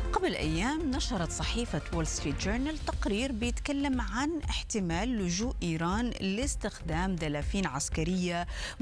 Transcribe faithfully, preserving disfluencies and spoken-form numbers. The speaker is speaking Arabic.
قبل أيام نشرت صحيفة وول ستريت جورنال تقرير بيتكلم عن احتمال لجوء إيران لاستخدام دلافين عسكرية